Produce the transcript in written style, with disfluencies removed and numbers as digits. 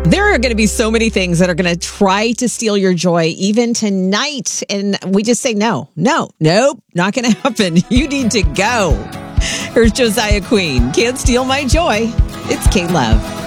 There are going to be so many things that are going to try to steal your joy even tonight. And we just say, nope, not going to happen. You need to go. Here's Josiah Queen. Can't steal my joy. It's K-Love.